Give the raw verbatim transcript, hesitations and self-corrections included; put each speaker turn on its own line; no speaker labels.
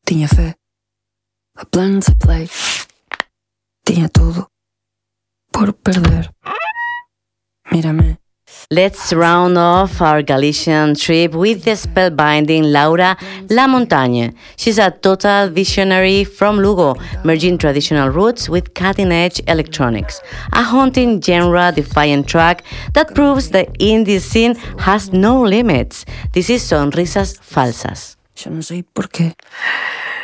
Tinha fé, a plans, a play. Tinha tudo por perder. Mírame.
Let's round off our Galician trip with the spellbinding Laura Lamontagne. She's a total visionary from Lugo, merging traditional roots with cutting-edge electronics. A haunting genre-defying track that proves the indie scene has no limits. This is Sonrisas Falsas.
Yo no sé por qué.